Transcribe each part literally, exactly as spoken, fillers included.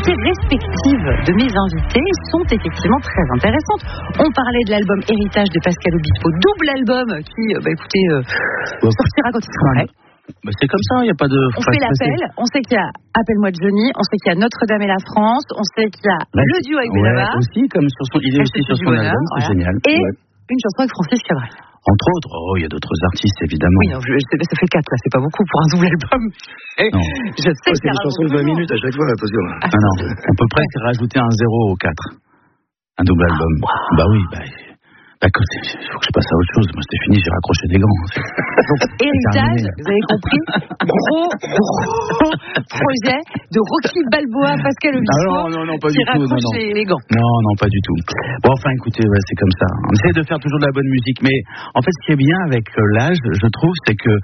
personnalités respectives de mes invités sont effectivement très intéressantes. On parlait de l'album Héritage de Pascal Obispo, double album qui, bah écoutez, euh, sortira quand il sera prêt. Bah c'est comme ça, il n'y a pas de... On fait l'appel, on sait qu'il y a Appelle-moi Johnny, on sait qu'il y a Notre-Dame et la France, on sait qu'il y a là, le duo avec ouais, Benabar. aussi, comme sur son, il est aussi sur son bonheur, album, c'est voilà. génial. Et ouais. une chanson avec Francis Cabrel. Entre autres, oh, il y a d'autres artistes, évidemment. Oui, non, je, je, ça fait quatre, là, c'est pas beaucoup pour un double album. Et non. Je sais oh, c'est des chansons de vingt minutes à chaque fois, attention. Ah non, on peut presque rajouter un zéro au quatre. Un double album. Ah, wow. Bah oui, bah... Bah, il faut que je passe à autre chose. Moi, c'était fini, j'ai raccroché des gants. Donc, Héritage, vous avez compris, gros, gros projet de Rocky Balboa, Pascal Obispo. Ah non, non, non, pas du qui tout. raccroche Non, non. Les, les gants. Non, non, pas du tout. Bon, enfin, écoutez, ouais, c'est comme ça. On essaie de faire toujours de la bonne musique. Mais en fait, ce qui est bien avec l'âge, je trouve, c'est que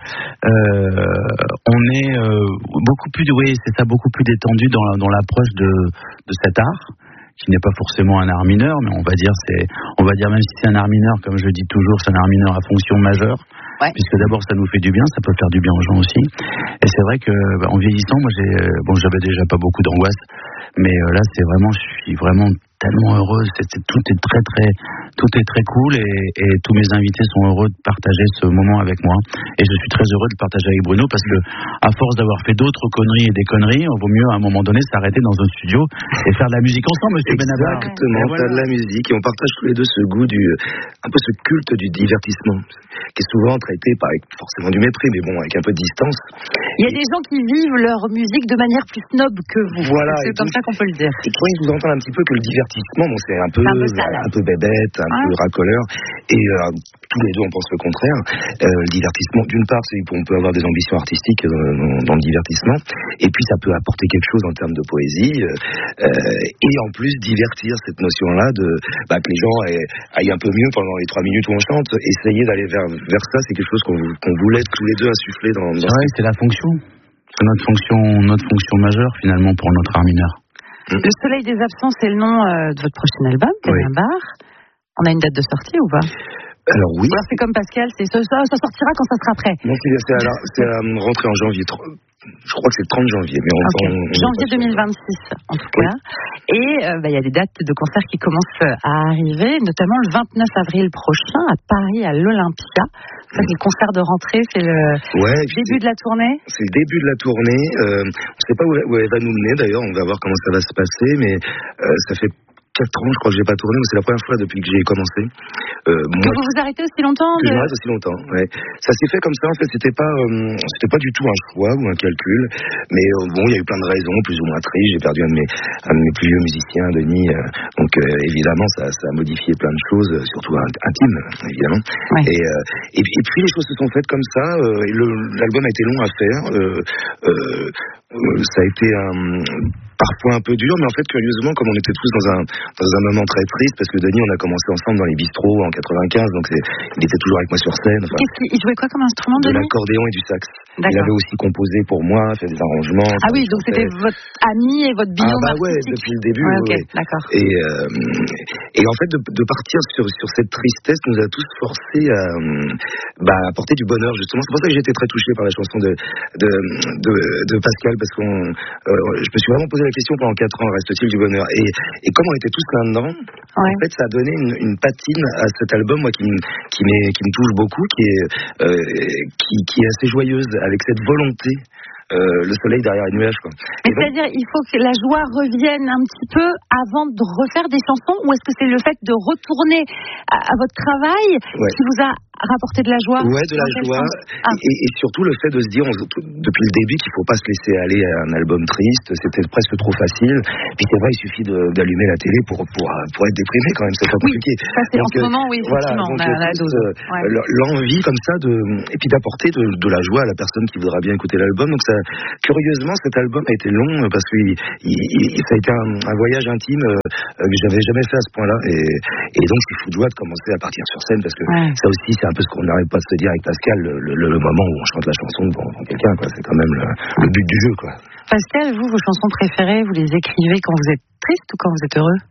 euh, on est euh, beaucoup plus, oui, c'est ça, beaucoup plus détendu dans, dans l'approche de, de cet art, qui n'est pas forcément un art mineur, mais on va dire c'est, on va dire même si c'est un art mineur, comme je dis toujours, c'est un art mineur à fonction majeure, ouais. Puisque d'abord ça nous fait du bien, ça peut faire du bien aux gens aussi. Et c'est vrai que bah, en vieillissant, moi j'ai, bon, j'avais déjà pas beaucoup d'angoisse, mais euh, là c'est vraiment, je suis vraiment tellement heureuse. C'est, c'est, tout est très très, tout est très cool et, et tous mes invités sont heureux de partager ce moment avec moi. Et je suis très heureux de le partager avec Bruno parce que à force d'avoir fait d'autres conneries et des conneries, il vaut mieux à un moment donné s'arrêter dans un studio et faire de la musique ensemble, Monsieur Benabar. Exactement, voilà. T'as de la musique et on partage tous les deux ce goût du, un peu ce culte du divertissement, qui est souvent traité par forcément du mépris, mais bon, avec un peu de distance. Il y a des gens qui vivent leur musique de manière plus snob que vous. Voilà, c'est comme donc, ça qu'on peut le dire. Et toi, ils vous entendent un petit peu que le divertissement, bon, c'est un peu, un peu, un peu bébête, un ah. peu racoleur, et euh, tous les deux on pense le contraire. Euh, le divertissement, d'une part, c'est qu'on peut avoir des ambitions artistiques dans, dans, dans le divertissement, et puis ça peut apporter quelque chose en termes de poésie, euh, et en plus divertir cette notion-là de bah, que les gens aient, aillent un peu mieux pendant les trois minutes où on chante. Essayer d'aller vers, vers ça, c'est quelque chose qu'on, qu'on voulait tous les deux insuffler dans. dans c'est vrai, c'est la fonction, c'est notre fonction, notre fonction majeure finalement pour notre art mineur. Le Soleil des absents, c'est le nom euh, de votre prochain album, Benabar. Oui. On a une date de sortie ou pas? Alors oui. Alors c'est comme Pascal, c'est ça, ça sortira quand ça sera prêt. Non, c'est, c'est, à, la, c'est à rentrer en janvier. Je crois que c'est le trente janvier. Mais on, okay. on, on janvier deux mille vingt-six, en tout cas. Oui. Et il euh, bah, y a des dates de concerts qui commencent à arriver, notamment le vingt-neuf avril prochain à Paris, à l'Olympia. Ça, c'est le concert de rentrée, c'est le ouais, début de la tournée. C'est le début de la tournée. Euh, on ne sait pas où, où elle va nous mener d'ailleurs. On va voir comment ça va se passer, mais euh, ça fait quatre ans, je crois que j'ai pas tourné, mais c'est la première fois depuis que j'ai commencé. Euh, moi, que vous vous arrêtez aussi longtemps que de... je m'arrête aussi longtemps, ouais. Ça s'est fait comme ça, en fait, c'était pas, euh, c'était pas du tout un choix ou un calcul, mais euh, bon, il y a eu plein de raisons, plus ou moins tristes. J'ai perdu un de mes, un de mes plus vieux musiciens, Denis, euh, donc euh, évidemment, ça, ça a modifié plein de choses, surtout intimes, évidemment. Ouais. Et, euh, et, et puis les choses se sont faites comme ça. Euh, et le, l'album a été long à faire. Euh, euh, ça a été un parfois un peu dur, mais en fait, curieusement, comme on était tous dans un, dans un moment très triste, parce que Denis, on a commencé ensemble dans les bistrots en quatre-vingt-quinze, donc c'est, il était toujours avec moi sur scène. Enfin, Qu'est-ce qu'il, il jouait quoi comme instrument, de Denis? L'accordéon et du sax. D'accord. Il avait aussi composé pour moi, fait des arrangements. Ah oui, donc c'était votre ami et votre binôme ah bah ouais, artistique. depuis le début. Ouais, okay, ouais. D'accord. Et, euh, et en fait, de, de partir sur, sur cette tristesse nous a tous forcés à bah, apporter du bonheur, justement. C'est pour ça que j'ai été très touché par la chanson de, de, de, de Pascal, parce qu'on, euh, je me suis vraiment posé la question pendant quatre ans, reste-t-il du bonheur? Et, et comme on était tous là-dedans, ouais. En fait, ça a donné une, une patine à cet album, moi, qui, qui, m'est, qui me touche beaucoup, qui est, euh, qui, qui est assez joyeuse, avec cette volonté. Euh, le soleil derrière les nuages, quoi. Mais donc, c'est-à-dire, il faut que la joie revienne un petit peu avant de refaire des chansons, ou est-ce que c'est le fait de retourner à, à votre travail ouais. qui vous a rapporté de la joie? Ouais, de la joie, ah. et, et surtout le fait de se dire, on, depuis le début, qu'il faut pas se laisser aller à un album triste, c'était presque trop facile. Puis c'est vrai, il suffit de, d'allumer la télé pour, pour, pour être déprimé quand même, c'est pas compliqué. Oui, ça c'est donc, en ce euh, moment, oui, effectivement, voilà, donc, on a la dose. Euh, ouais. L'envie comme ça, de, et puis d'apporter de, de la joie à la personne qui voudra bien écouter l'album. Donc ça, curieusement, cet album a été long parce que il, il, il, ça a été un, un voyage intime euh, que j'avais jamais fait à ce point-là. Et, et donc c'est fou de joie de commencer à partir sur scène, parce que ouais. ça aussi, c'est un peu ce qu'on n'arrive pas à se dire avec Pascal, le, le, le moment où on chante la chanson devant, devant quelqu'un, quoi. C'est quand même le, le but du jeu, quoi. Pascal, vous, vos chansons préférées, vous les écrivez quand vous êtes triste ou quand vous êtes heureux?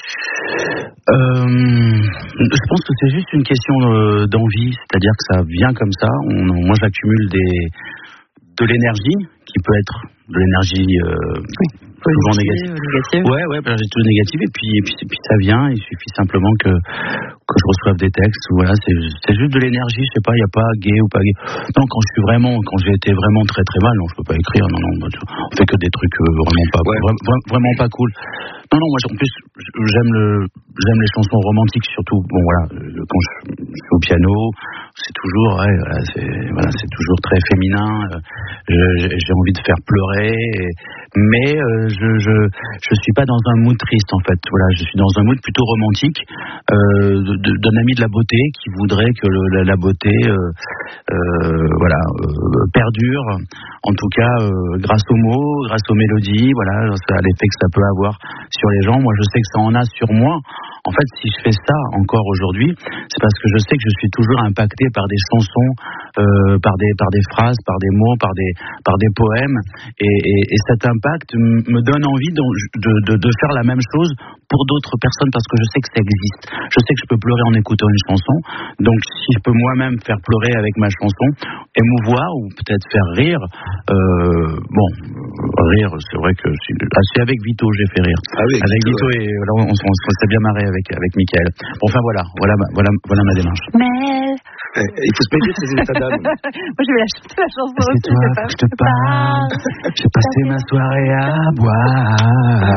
Euh, je pense que c'est juste une question de, d'envie, c'est-à-dire que ça vient comme ça. On, moi, j'accumule des, de l'énergie qui peut être de l'énergie euh, oui. Toujours négatif. négatif. Ouais, ouais, ben, j'ai toujours négatif et puis, et puis, et puis ça vient. Il suffit simplement que que je reçoive des textes. Voilà, c'est, c'est juste de l'énergie. Je sais pas, il y a pas gay ou pas gay. Non, quand je suis vraiment, quand j'ai été vraiment très très mal, non, je peux pas écrire. Non, non, on fait que des trucs euh, vraiment pas, ouais. vra- vraiment pas cool. Non, non, moi en plus j'aime le, j'aime les chansons romantiques surtout. Bon voilà, quand je, je suis au piano, c'est toujours, ouais, voilà, c'est, voilà, c'est toujours très féminin. Je, j'ai envie de faire pleurer, et, mais euh, je, je, je suis pas dans un mood triste en fait. Voilà, je suis dans un mood plutôt romantique, euh, de, de, d'un ami de la beauté qui voudrait que le, la, la beauté, euh, euh, voilà, euh, perdure. En tout cas, euh, grâce aux mots, grâce aux mélodies, voilà, ça a l'effet que ça peut avoir sur les gens. Moi, je sais que ça en a sur moi. En fait, si je fais ça encore aujourd'hui, c'est parce que je sais que je suis toujours impacté par des chansons, euh, par des par des phrases, par des mots, par des par des poèmes, et, et, et cet impact m- me donne envie de, de, de, de faire la même chose pour d'autres personnes parce que je sais que ça existe. Je sais que je peux pleurer en écoutant une chanson, donc si je peux moi-même faire pleurer avec ma chanson, émouvoir ou peut-être faire rire, euh, bon, rire, c'est vrai que c'est, ah, c'est avec Vito j'ai fait rire. Ah oui, avec Vito, ouais. et voilà, on, on, on s'est bien marré avec avec Mickaël. Bon, enfin voilà, voilà, voilà, voilà ma démarche. Mais Eh, il faut se méfier de ces états d'âme. moi je vais la chanter la chanson C'est aussi. toi, je sais pas, faut que je te parle. J'ai passé ma soirée à boire.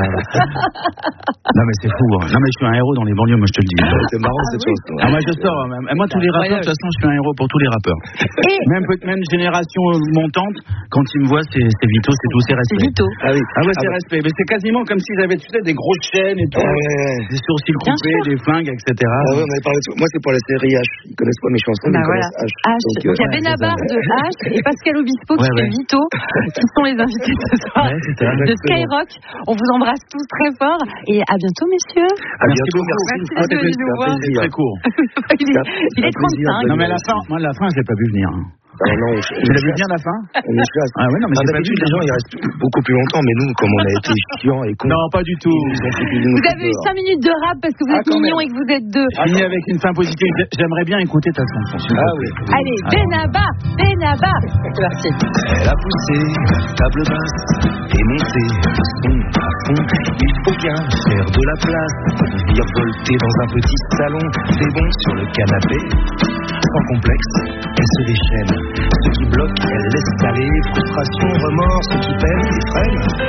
Non mais c'est fou. Hein. Non mais je suis un héros dans les banlieues, moi je te le dis. C'est marrant Ah, cette oui. chanson. Ah, moi je sors. Hein. Moi tous les rappeurs, de toute façon, je suis un héros pour tous les rappeurs. Et Même même génération montante, quand ils me voient, c'est, c'est Vito, c'est tout, c'est c'est respect. Vito. Ah oui. Ah ouais, Ah c'est bah. respect. Mais c'est quasiment comme s'ils avaient, tu sais, des grosses chaînes et tout, Ouais, ouais, ouais. des sourcils Bien coupés, sûr. des flingues, et cetera. Ah ouais, on avait parlé de... Moi, c'est pour la série H. Ils connaissent pas mes chansons, mais Bah ils voilà. connaissent H. H. Donc, Donc il y a euh, Benabar de H et Pascal Obispo qui Ouais, ouais. fait Vito, qui sont les invités ce soir Ouais, c'est ça. de Skyrock. On vous embrasse tous très fort et à bientôt messieurs. à Merci bientôt, beaucoup. merci. Merci Ah, d'être venu c'était nous un voir. plaisir. Très court. il est, il est un plaisir trente-cinq. de- Non mais la fin, moi la fin, je l'ai pas vu venir. Hein. Ah non, on, Tu l'as vu venir la fin? on est chasse. Ah ouais, non mais Ah, j'ai pas vu. d'habitude, les gens, ils restent beaucoup plus longtemps, mais nous, comme on a été chiants et cons, Non, pas du tout. ils nous ont foutu de nous Vous avez eu peur. cinq minutes de rap parce que vous Ah, êtes quand mignons même. et que vous êtes deux. Fini avec une fin positive. J'aimerais bien écouter ta chanson. s'il te Ah plaît. oui. Allez, Benabar, Benabar. C'est parti. Elle a poussé, table basse, et monté le son à fond. Il faut bien faire de la place, virevolter dans un petit salon. C'est bon sur le canapé, sans complexe, elle se déchaîne. Ce qui bloque, elle laisse aller. Frustration, remords, ce qui peine, les freine.